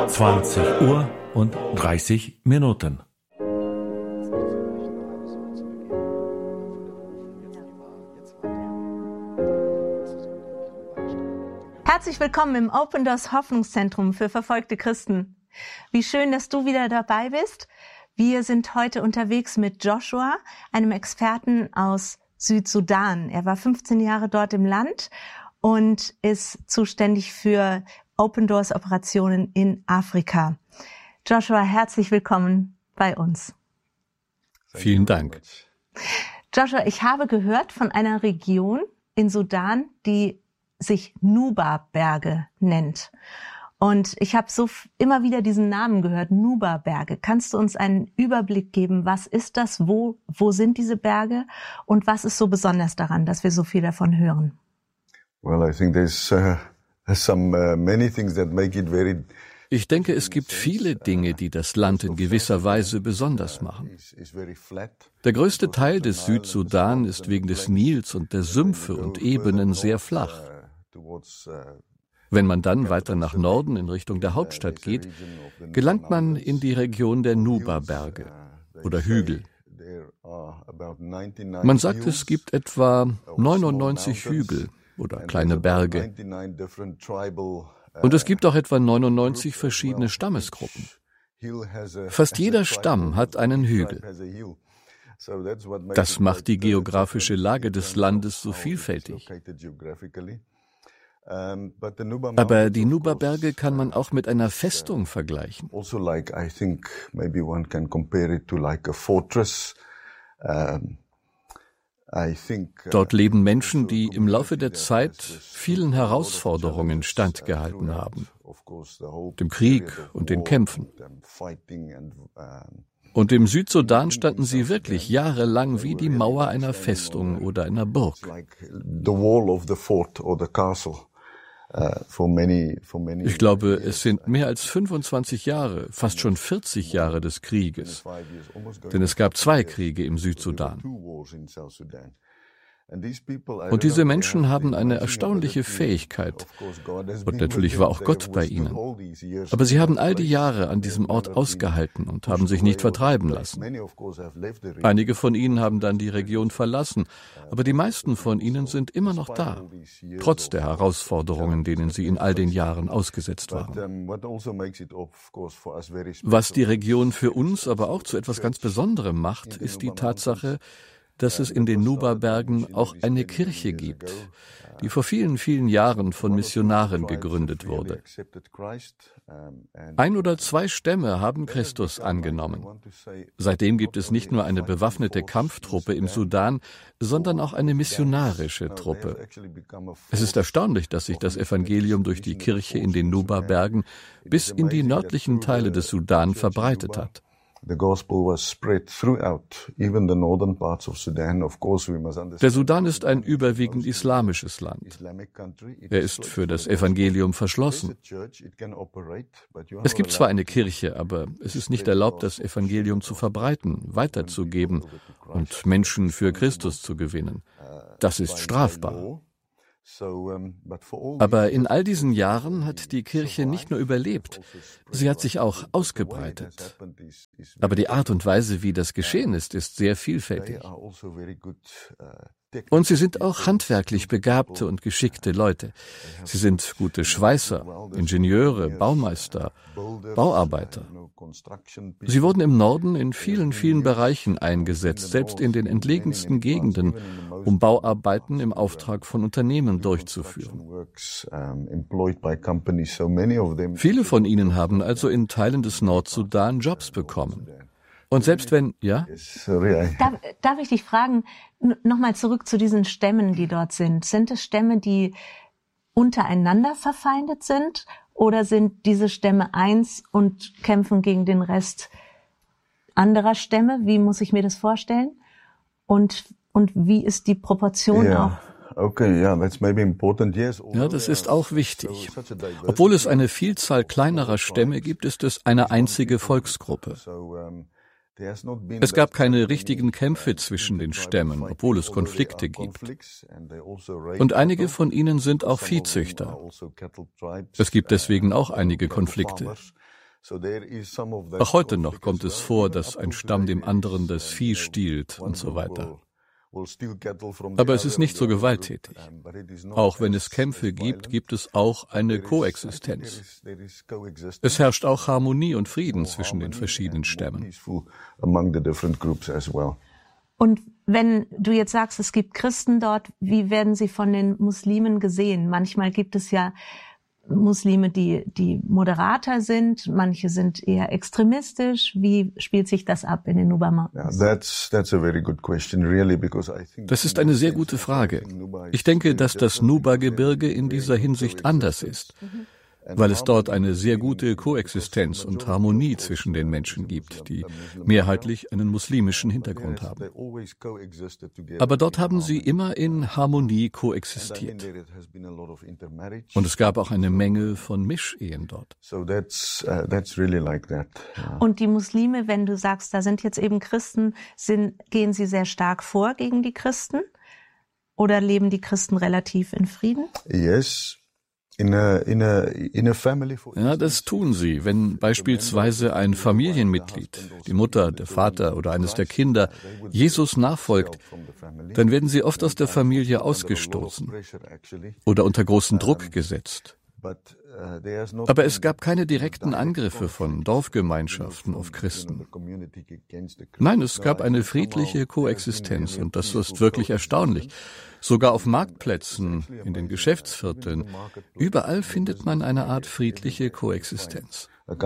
20:30. Herzlich willkommen im Open Doors Hoffnungszentrum für verfolgte Christen. Wie schön, dass du wieder dabei bist. Wir sind heute unterwegs mit Joshua, einem Experten aus Südsudan. Er war 15 Jahre dort im Land und ist zuständig für Open Doors Operationen in Afrika. Joshua, herzlich willkommen bei uns. Vielen Dank. Joshua, ich habe gehört von einer Region in Sudan, die sich Nuba-Berge nennt. Und ich habe immer wieder diesen Namen gehört, Nuba-Berge. Kannst du uns einen Überblick geben, was ist das, wo sind diese Berge und was ist so besonders daran, dass wir so viel davon hören? Well, I think there's many things that make it very. Ich denke, es gibt viele Dinge, die das Land in gewisser Weise besonders machen. Der größte Teil des Südsudan ist wegen des Nils und der Sümpfe und Ebenen sehr flach. Wenn man dann weiter nach Norden in Richtung der Hauptstadt geht, gelangt man in die Region der Nuba-Berge oder Hügel. Man sagt, es gibt etwa 99 Hügel oder kleine Berge. Und es gibt auch etwa 99 verschiedene Stammesgruppen. Fast jeder Stamm hat einen Hügel. Das macht die geografische Lage des Landes so vielfältig. Aber die Nuba-Berge kann man auch mit einer Festung vergleichen. Dort leben Menschen, die im Laufe der Zeit vielen Herausforderungen standgehalten haben, dem Krieg und den Kämpfen. Und im Südsudan standen sie wirklich jahrelang wie die Mauer einer Festung oder einer Burg. Ich glaube, es sind mehr als 25 Jahre, fast schon 40 Jahre des Krieges. Denn es gab 2 Kriege im Südsudan. Und diese Menschen haben eine erstaunliche Fähigkeit. Und natürlich war auch Gott bei ihnen. Aber sie haben all die Jahre an diesem Ort ausgehalten und haben sich nicht vertreiben lassen. Einige von ihnen haben dann die Region verlassen, aber die meisten von ihnen sind immer noch da, trotz der Herausforderungen, denen sie in all den Jahren ausgesetzt waren. Was die Region für uns aber auch zu etwas ganz Besonderem macht, ist die Tatsache, dass es in den Nuba-Bergen auch eine Kirche gibt, die vor vielen, vielen Jahren von Missionaren gegründet wurde. 1 oder 2 Stämme haben Christus angenommen. Seitdem gibt es nicht nur eine bewaffnete Kampftruppe im Sudan, sondern auch eine missionarische Truppe. Es ist erstaunlich, dass sich das Evangelium durch die Der Sudan ist ein überwiegend islamisches Land. Er ist für das Evangelium verschlossen. Es gibt zwar eine Kirche, aber es ist nicht erlaubt, das Evangelium zu verbreiten, weiterzugeben und Menschen für Christus zu gewinnen. Das ist strafbar. Aber in all diesen Jahren hat die Kirche nicht nur überlebt, sie hat sich auch ausgebreitet. Aber die Art und Weise, wie das geschehen ist, ist sehr vielfältig. Und sie sind auch handwerklich begabte und geschickte Leute. Sie sind gute Schweißer, Ingenieure, Baumeister, Bauarbeiter. Sie wurden im Norden in vielen, vielen Bereichen eingesetzt, selbst in den entlegensten Gegenden, um Bauarbeiten im Auftrag von Unternehmen durchzuführen. Viele von ihnen haben also in Teilen des Nordsudan Jobs bekommen. Und selbst wenn, ja? Darf ich dich fragen, nochmal zurück zu diesen Stämmen, die dort sind. Sind es Stämme, die untereinander verfeindet sind? Oder sind diese Stämme eins und kämpfen gegen den Rest anderer Stämme? Wie muss ich mir das vorstellen? Und wie ist die Proportion auch? Ja, das ist auch wichtig. Obwohl es eine Vielzahl kleinerer Stämme gibt, ist es eine einzige Volksgruppe. Es gab keine richtigen Kämpfe zwischen den Stämmen, obwohl es Konflikte gibt. Und einige von ihnen sind auch Viehzüchter. Es gibt deswegen auch einige Konflikte. Auch heute noch kommt es vor, dass ein Stamm dem anderen das Vieh stiehlt und so weiter. Aber es ist nicht so gewalttätig. Auch wenn es Kämpfe gibt, gibt es auch eine Koexistenz. Es herrscht auch Harmonie und Frieden zwischen den verschiedenen Stämmen. Und wenn du jetzt sagst, es gibt Christen dort, wie werden sie von den Muslimen gesehen? Manchmal gibt es ja Muslime, die moderater sind, manche sind eher extremistisch. Wie spielt sich das ab in den Nuba Mountains? Das ist eine sehr gute Frage. Ich denke, dass das Nuba-Gebirge in dieser Hinsicht anders ist, weil es dort eine sehr gute Koexistenz und Harmonie zwischen den Menschen gibt, die mehrheitlich einen muslimischen Hintergrund haben. Aber dort haben sie immer in Harmonie koexistiert. Und es gab auch eine Menge von Mischehen dort. Und die Muslime, wenn du sagst, da sind jetzt eben Christen, gehen sie sehr stark vor gegen die Christen? Oder leben die Christen relativ in Frieden? Yes. Ja, das tun sie. Wenn beispielsweise ein Familienmitglied, die Mutter, der Vater oder eines der Kinder, Jesus nachfolgt, dann werden sie oft aus der Familie ausgestoßen oder unter großen Druck gesetzt. Aber es gab keine direkten Angriffe von Dorfgemeinschaften auf Christen. Nein, es gab eine friedliche Koexistenz und das ist wirklich erstaunlich. Sogar auf Marktplätzen, in den Geschäftsvierteln, überall findet man eine Art friedliche Koexistenz.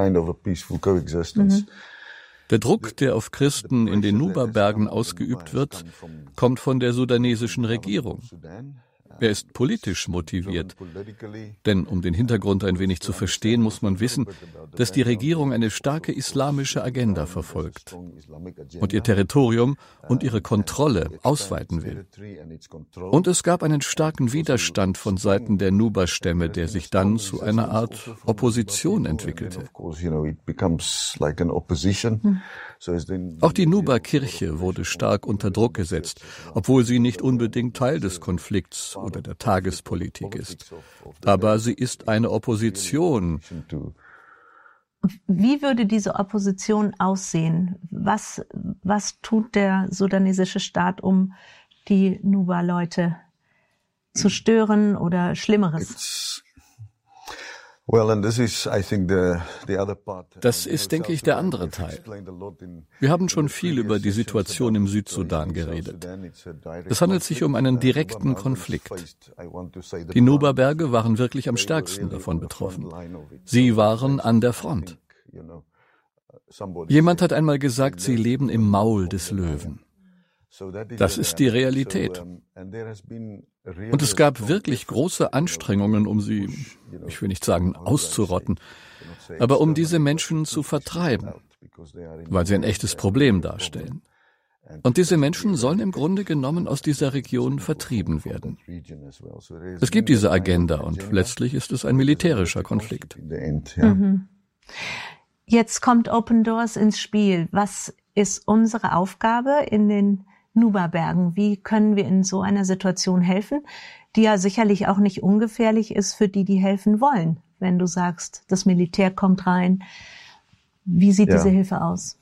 Der Druck, der auf Christen in den Nuba-Bergen ausgeübt wird, kommt von der sudanesischen Regierung. Er ist politisch motiviert, denn um den Hintergrund ein wenig zu verstehen, muss man wissen, dass die Regierung eine starke islamische Agenda verfolgt und ihr Territorium und ihre Kontrolle ausweiten will. Und es gab einen starken Widerstand von Seiten der Nuba-Stämme, der sich dann zu einer Art Opposition entwickelte. Auch die Nuba-Kirche wurde stark unter Druck gesetzt, obwohl sie nicht unbedingt Teil des Konflikts oder der Tagespolitik ist. Aber sie ist eine Opposition. Wie würde diese Opposition aussehen? Was tut der sudanesische Staat, um die Nuba-Leute zu stören oder Schlimmeres? Das ist, denke ich, der andere Teil. Wir haben schon viel über die Situation im Südsudan geredet. Es handelt sich um einen direkten Konflikt. Die Nuba-Berge waren wirklich am stärksten davon betroffen. Sie waren an der Front. Jemand hat einmal gesagt, sie leben im Maul des Löwen. Das ist die Realität. Und es gab wirklich große Anstrengungen, um sie, ich will nicht sagen auszurotten, aber um diese Menschen zu vertreiben, weil sie ein echtes Problem darstellen. Und diese Menschen sollen im Grunde genommen aus dieser Region vertrieben werden. Es gibt diese Agenda und letztlich ist es ein militärischer Konflikt. Mhm. Jetzt kommt Open Doors ins Spiel. Was ist unsere Aufgabe in den Nuba-Bergen? Wie können wir in so einer Situation helfen, die ja sicherlich auch nicht ungefährlich ist für die, die helfen wollen? Wenn du sagst, das Militär kommt rein, wie sieht diese Hilfe aus?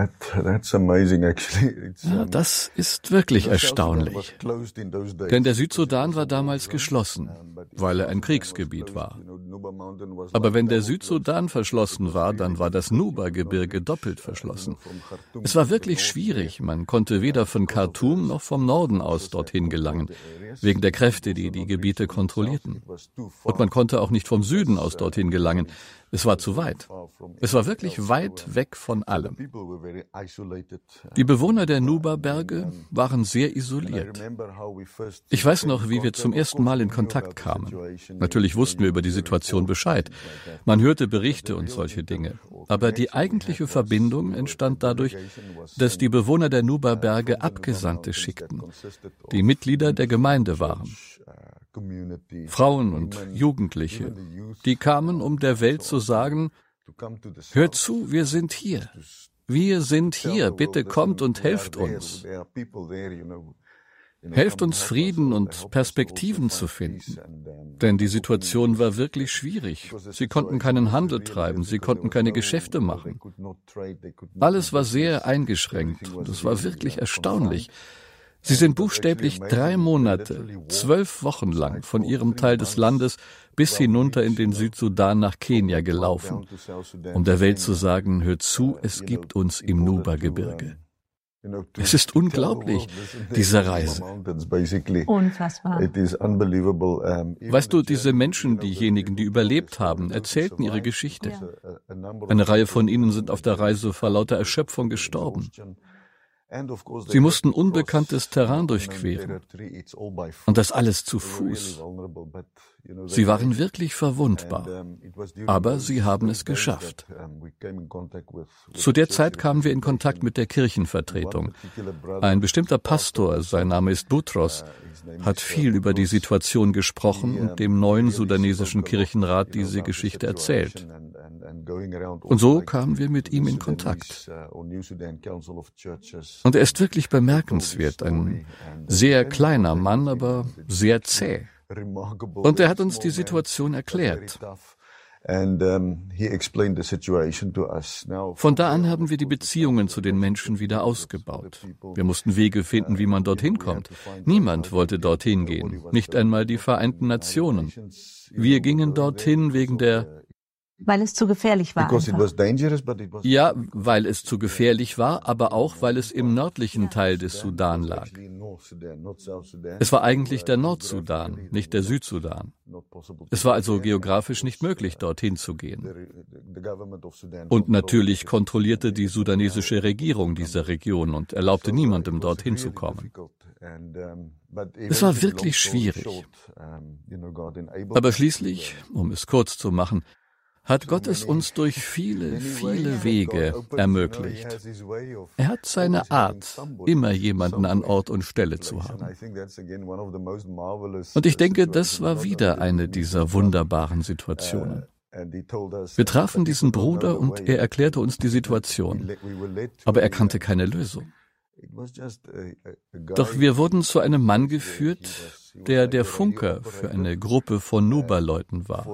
Ja, das ist wirklich erstaunlich. Denn der Südsudan war damals geschlossen, weil er ein Kriegsgebiet war. Aber wenn der Südsudan verschlossen war, dann war das Nuba-Gebirge doppelt verschlossen. Es war wirklich schwierig. Man konnte weder von Khartoum noch vom Norden aus dorthin gelangen, wegen der Kräfte, die die Gebiete kontrollierten. Und man konnte auch nicht vom Süden aus dorthin gelangen. Es war zu weit. Es war wirklich weit weg von allem. Die Bewohner der Nuba-Berge waren sehr isoliert. Ich weiß noch, wie wir zum ersten Mal in Kontakt kamen. Natürlich wussten wir über die Situation Bescheid. Man hörte Berichte und solche Dinge. Aber die eigentliche Verbindung entstand dadurch, dass die Bewohner der Nuba-Berge Abgesandte schickten, die Mitglieder der Gemeinde waren. Frauen und Jugendliche, die kamen, um der Welt zu sagen, hört zu, wir sind hier. Wir sind hier, bitte kommt und helft uns. Helft uns, Frieden und Perspektiven zu finden. Denn die Situation war wirklich schwierig. Sie konnten keinen Handel treiben, sie konnten keine Geschäfte machen. Alles war sehr eingeschränkt und es war wirklich erstaunlich. Sie sind buchstäblich 3 Monate, 12 Wochen lang von ihrem Teil des Landes bis hinunter in den Südsudan nach Kenia gelaufen, um der Welt zu sagen, hört zu, es gibt uns im Nuba-Gebirge. Es ist unglaublich, diese Reise. Unfassbar. Weißt du, diese Menschen, diejenigen, die überlebt haben, erzählten ihre Geschichte. Eine Reihe von ihnen sind auf der Reise vor lauter Erschöpfung gestorben. Sie mussten unbekanntes Terrain durchqueren. Und das alles zu Fuß. Sie waren wirklich verwundbar. Aber sie haben es geschafft. Zu der Zeit kamen wir in Kontakt mit der Kirchenvertretung. Ein bestimmter Pastor, sein Name ist Boutros, hat viel über die Situation gesprochen und dem neuen sudanesischen Kirchenrat diese Geschichte erzählt. Und so kamen wir mit ihm in Kontakt. Und er ist wirklich bemerkenswert, ein sehr kleiner Mann, aber sehr zäh. Und er hat uns die Situation erklärt. Von da an haben wir die Beziehungen zu den Menschen wieder ausgebaut. Wir mussten Wege finden, wie man dorthin kommt. Niemand wollte dorthin gehen, nicht einmal die Vereinten Nationen. Wir gingen dorthin wegen der... Weil es zu gefährlich war. Ja, weil es zu gefährlich war, aber auch, weil es im nördlichen Teil des Sudan lag. Es war eigentlich der Nordsudan, nicht der Südsudan. Es war also geografisch nicht möglich, dorthin zu gehen. Und natürlich kontrollierte die sudanesische Regierung diese Region und erlaubte niemandem, dorthin zu kommen. Es war wirklich schwierig. Aber schließlich, um es kurz zu machen, hat Gott es uns durch viele, viele Wege ermöglicht. Er hat seine Art, immer jemanden an Ort und Stelle zu haben. Und ich denke, das war wieder eine dieser wunderbaren Situationen. Wir trafen diesen Bruder und er erklärte uns die Situation, aber er kannte keine Lösung. Doch wir wurden zu einem Mann geführt, der der Funker für eine Gruppe von Nuba-Leuten war.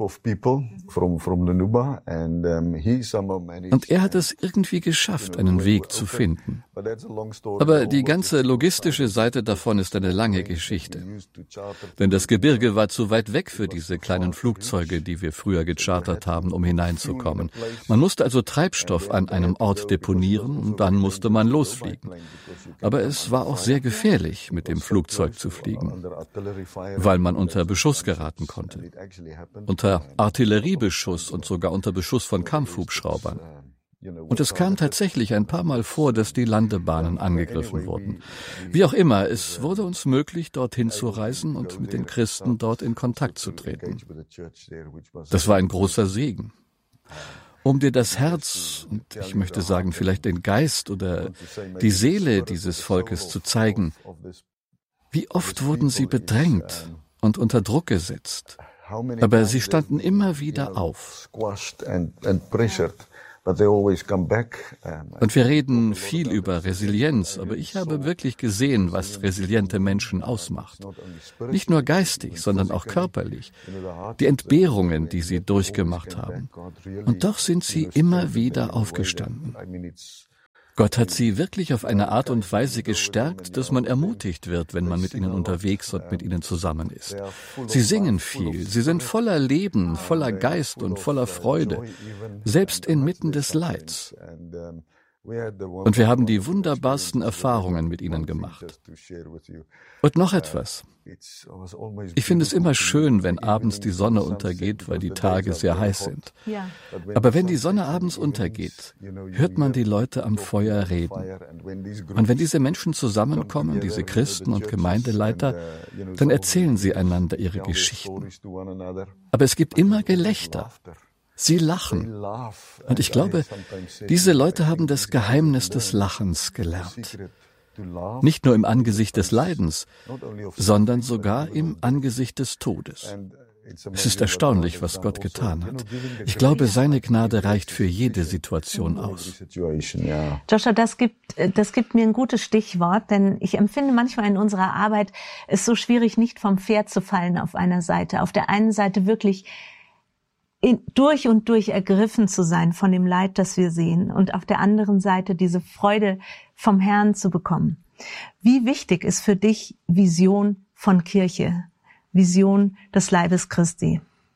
Und er hat es irgendwie geschafft, einen Weg zu finden. Aber die ganze logistische Seite davon ist eine lange Geschichte. Denn das Gebirge war zu weit weg für diese kleinen Flugzeuge, die wir früher gechartert haben, um hineinzukommen. Man musste also Treibstoff an einem Ort deponieren und dann musste man losfliegen. Aber es war auch sehr gefährlich, mit dem Flugzeug zu fliegen, weil man unter Beschuss geraten konnte. Unter Artilleriebeschuss und sogar unter Beschuss von Kampfhubschraubern. Und es kam tatsächlich ein paar Mal vor, dass die Landebahnen angegriffen wurden. Wie auch immer, es wurde uns möglich, dorthin zu reisen und mit den Christen dort in Kontakt zu treten. Das war ein großer Segen. Um dir das Herz und ich möchte sagen vielleicht den Geist oder die Seele dieses Volkes zu zeigen, wie oft wurden sie bedrängt und unter Druck gesetzt, aber sie standen immer wieder auf. Und wir reden viel über Resilienz, aber ich habe wirklich gesehen, was resiliente Menschen ausmacht. Nicht nur geistig, sondern auch körperlich. Die Entbehrungen, die sie durchgemacht haben. Und doch sind sie immer wieder aufgestanden. Gott hat sie wirklich auf eine Art und Weise gestärkt, dass man ermutigt wird, wenn man mit ihnen unterwegs und mit ihnen zusammen ist. Sie singen viel, sie sind voller Leben, voller Geist und voller Freude, selbst inmitten des Leids. Und wir haben die wunderbarsten Erfahrungen mit ihnen gemacht. Und noch etwas. Ich finde es immer schön, wenn abends die Sonne untergeht, weil die Tage sehr heiß sind. Aber wenn die Sonne abends untergeht, hört man die Leute am Feuer reden. Und wenn diese Menschen zusammenkommen, diese Christen und Gemeindeleiter, dann erzählen sie einander ihre Geschichten. Aber es gibt immer Gelächter. Sie lachen. Und ich glaube, diese Leute haben das Geheimnis des Lachens gelernt. Nicht nur im Angesicht des Leidens, sondern sogar im Angesicht des Todes. Es ist erstaunlich, was Gott getan hat. Ich glaube, seine Gnade reicht für jede Situation aus. Joshua, das gibt mir ein gutes Stichwort, denn ich empfinde manchmal in unserer Arbeit es so schwierig, nicht vom Pferd zu fallen auf einer Seite. Auf der einen Seite wirklich durch und durch ergriffen zu sein von dem Leid, das wir sehen, und auf der anderen Seite diese Freude vom Herrn zu bekommen. Wie wichtig ist für dich Vision von Kirche, Vision des Leibes Christi?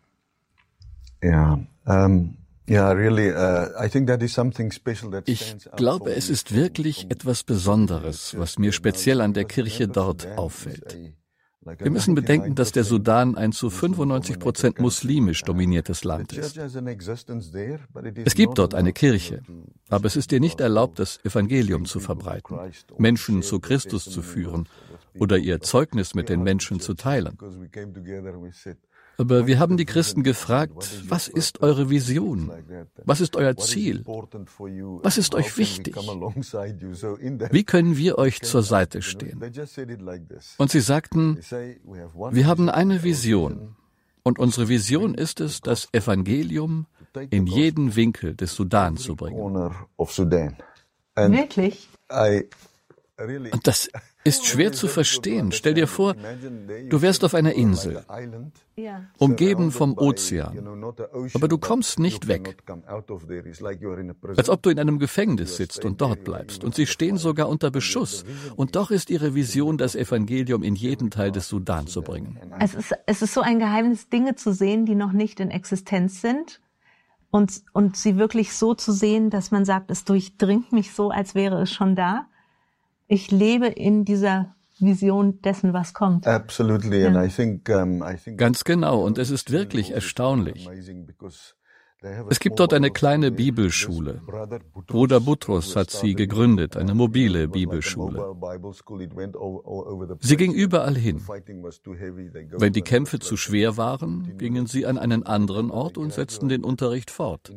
Ich glaube, es ist wirklich etwas Besonderes, was mir speziell an der Kirche dort auffällt. Wir müssen bedenken, dass der Sudan ein zu 95% muslimisch dominiertes Land ist. Es gibt dort eine Kirche, aber es ist ihr nicht erlaubt, das Evangelium zu verbreiten, Menschen zu Christus zu führen oder ihr Zeugnis mit den Menschen zu teilen. Aber wir haben die Christen gefragt, was ist eure Vision? Was ist euer Ziel? Was ist euch wichtig? Wie können wir euch zur Seite stehen? Und sie sagten, wir haben eine Vision. Und unsere Vision ist es, das Evangelium in jeden Winkel des Sudan zu bringen. Wirklich? Und das ist schwer zu verstehen. Stell dir vor, du wärst auf einer Insel, umgeben vom Ozean, aber du kommst nicht weg. Als ob du in einem Gefängnis sitzt und dort bleibst. Und sie stehen sogar unter Beschuss. Und doch ist ihre Vision, das Evangelium in jeden Teil des Sudan zu bringen. Es ist so ein Geheimnis, Dinge zu sehen, die noch nicht in Existenz sind. Und sie wirklich so zu sehen, dass man sagt, es durchdringt mich so, als wäre es schon da. Ich lebe in dieser Vision dessen, was kommt. Absolutely, and I think Ganz genau, und es ist wirklich erstaunlich. Es gibt dort eine kleine Bibelschule. Bruder Butros hat sie gegründet, eine mobile Bibelschule. Sie ging überall hin. Wenn die Kämpfe zu schwer waren, gingen sie an einen anderen Ort und setzten den Unterricht fort.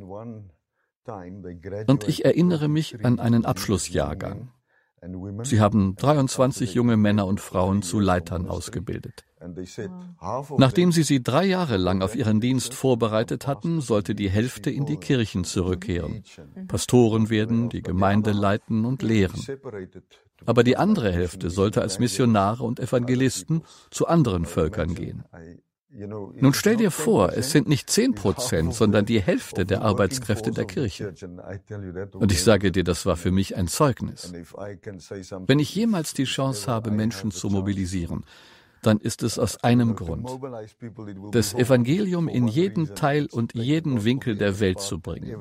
Und ich erinnere mich an einen Abschlussjahrgang. Sie haben 23 junge Männer und Frauen zu Leitern ausgebildet. Nachdem sie 3 Jahre lang auf ihren Dienst vorbereitet hatten, sollte die Hälfte in die Kirchen zurückkehren, Pastoren werden, die Gemeinde leiten und lehren. Aber die andere Hälfte sollte als Missionare und Evangelisten zu anderen Völkern gehen. Nun stell dir vor, es sind nicht 10%, sondern die Hälfte der Arbeitskräfte der Kirche. Und ich sage dir, das war für mich ein Zeugnis. Wenn ich jemals die Chance habe, Menschen zu mobilisieren, dann ist es aus einem Grund: das Evangelium in jeden Teil und jeden Winkel der Welt zu bringen.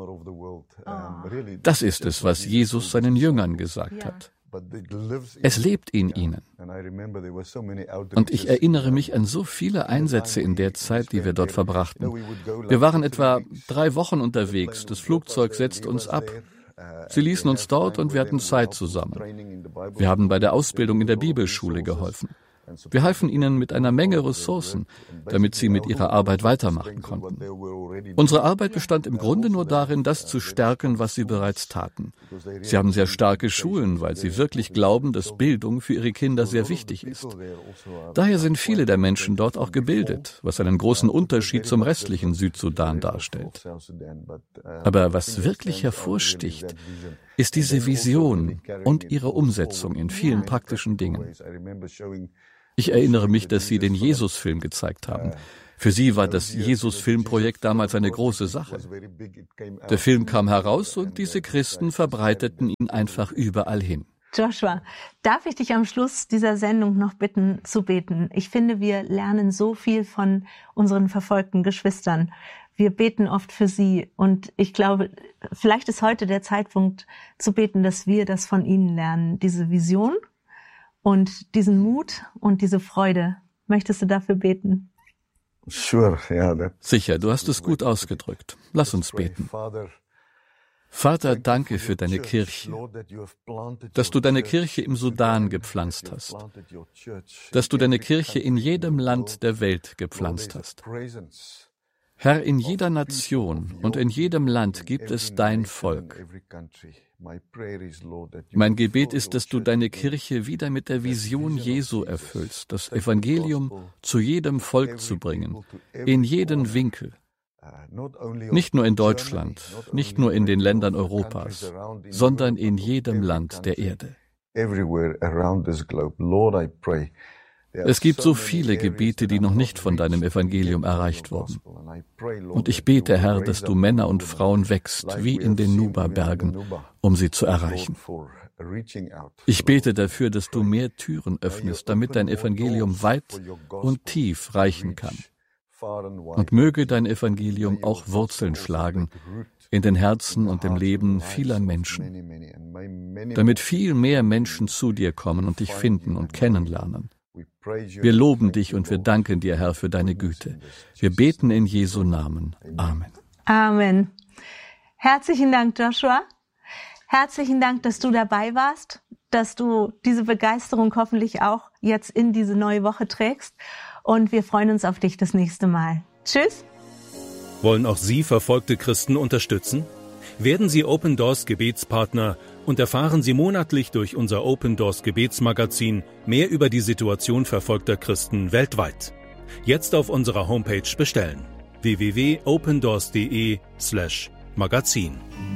Das ist es, was Jesus seinen Jüngern gesagt hat. Es lebt in ihnen. Und ich erinnere mich an so viele Einsätze in der Zeit, die wir dort verbrachten. Wir waren etwa 3 Wochen unterwegs. Das Flugzeug setzte uns ab. Sie ließen uns dort und wir hatten Zeit zusammen. Wir haben bei der Ausbildung in der Bibelschule geholfen. Wir halfen ihnen mit einer Menge Ressourcen, damit sie mit ihrer Arbeit weitermachen konnten. Unsere Arbeit bestand im Grunde nur darin, das zu stärken, was sie bereits taten. Sie haben sehr starke Schulen, weil sie wirklich glauben, dass Bildung für ihre Kinder sehr wichtig ist. Daher sind viele der Menschen dort auch gebildet, was einen großen Unterschied zum restlichen Südsudan darstellt. Aber was wirklich hervorsticht, ist diese Vision und ihre Umsetzung in vielen praktischen Dingen. Ich erinnere mich, dass Sie den Jesus-Film gezeigt haben. Für Sie war das Jesus-Filmprojekt damals eine große Sache. Der Film kam heraus und diese Christen verbreiteten ihn einfach überall hin. Joshua, darf ich dich am Schluss dieser Sendung noch bitten, zu beten? Ich finde, wir lernen so viel von unseren verfolgten Geschwistern. Wir beten oft für sie und ich glaube, vielleicht ist heute der Zeitpunkt zu beten, dass wir das von ihnen lernen, diese Vision und diesen Mut und diese Freude. Möchtest du dafür beten? Sure, yeah, Sicher, du hast es gut ausgedrückt. Lass uns beten. Vater, danke für deine Kirche, dass du deine Kirche im Sudan gepflanzt hast, dass du deine Kirche in jedem Land der Welt gepflanzt hast. Herr, in jeder Nation und in jedem Land gibt es dein Volk. Mein Gebet ist, dass du deine Kirche wieder mit der Vision Jesu erfüllst, das Evangelium zu jedem Volk zu bringen, in jeden Winkel. Nicht nur in Deutschland, nicht nur in den Ländern Europas, sondern in jedem Land der Erde. Es gibt so viele Gebiete, die noch nicht von deinem Evangelium erreicht wurden. Und ich bete, Herr, dass du Männer und Frauen wächst, wie in den Nuba-Bergen, um sie zu erreichen. Ich bete dafür, dass du mehr Türen öffnest, damit dein Evangelium weit und tief reichen kann. Und möge dein Evangelium auch Wurzeln schlagen in den Herzen und im Leben vieler Menschen, damit viel mehr Menschen zu dir kommen und dich finden und kennenlernen. Wir loben dich und wir danken dir, Herr, für deine Güte. Wir beten in Jesu Namen. Amen. Amen. Herzlichen Dank, Joshua. Herzlichen Dank, dass du dabei warst, dass du diese Begeisterung hoffentlich auch jetzt in diese neue Woche trägst. Und wir freuen uns auf dich das nächste Mal. Tschüss. Wollen auch Sie verfolgte Christen unterstützen? Werden Sie Open Doors Gebetspartner und erfahren Sie monatlich durch unser Open Doors Gebetsmagazin mehr über die Situation verfolgter Christen weltweit. Jetzt auf unserer Homepage bestellen: www.opendoors.de/magazin.